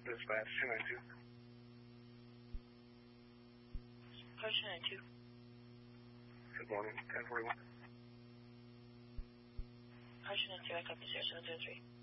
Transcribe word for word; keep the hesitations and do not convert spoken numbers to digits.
Dispatch two nine two. Car two nine two. Good morning, ten forty-one. Car two nine two, I copy zero seven zero three.